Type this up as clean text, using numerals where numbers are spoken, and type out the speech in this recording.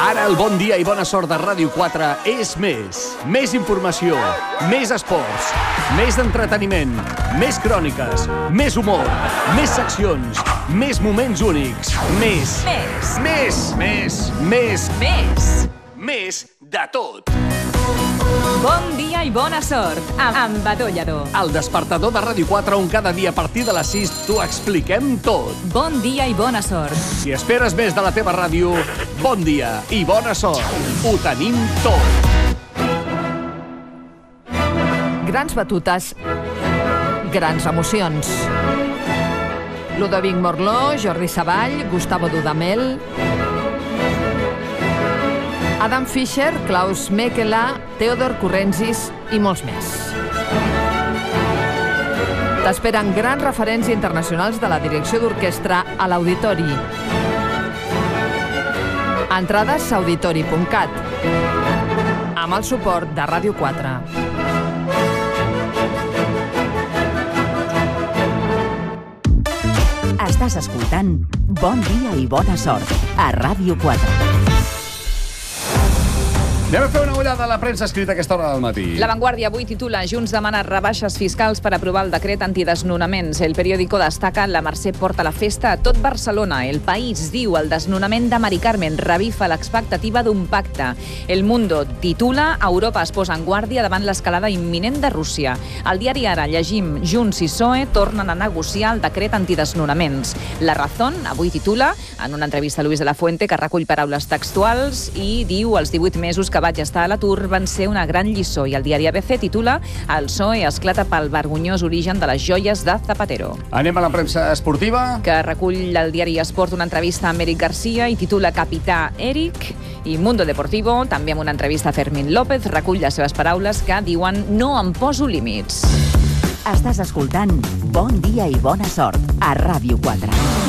Ara el bon dia i bona sort de Ràdio 4 és més. Més informació, més esports, més entreteniment, més cròniques, més humor, més seccions, més moments únics, més de tot. Bon dia i bona sort amb Badó Lledó. El despertador de Ràdio 4 on cada dia a partir de les 6 t'ho expliquem tot. Bon dia i bona sort. Si esperes més de la teva ràdio, bon dia i bona sort. Ho tenim tot. Grans batutes, grans emocions. Ludovic Morló, Jordi Savall, Gustavo Dudamel, Adam Fischer, Klaus Mekela, Theodor Kurrentzis i molts més. T'esperen grans referents internacionals de la direcció d'orquestra a l'Auditori. Entrades a auditori.cat amb el suport de Ràdio 4. Estàs escoltant Bon dia i bona sort a Ràdio 4. Anem a fer una ullada a la premsa escrita a aquesta hora del matí. La Vanguardia avui titula Junts demana rebaixes fiscals per aprovar el decret antidesnonaments. El periòdico destaca la Mercè porta la festa a tot Barcelona. El País diu el desnonament de Mari Carmen revifa l'expectativa d'un pacte. El Mundo titula Europa es posa en guàrdia davant l'escalada imminent de Rússia. Al diari Ara llegim Junts i PSOE tornen a negociar el decret antidesnonaments. La Razón avui titula en una entrevista a Luis de la Fuente que recull paraules textuals i diu els 18 mesos que vaig estar a l'atur van ser una gran lliçó, i el diari ABC titula El PSOE esclata pel vergonyós origen de les joies de Zapatero. Anem a la premsa esportiva, que recull el diari Esport una entrevista amb Eric Garcia i titula Capità Eric, i Mundo Deportivo, també amb una entrevista a Fermín López, recull les seves paraules que diuen no em poso límits. Estàs escoltant Bon dia i bona sort a Ràdio 4.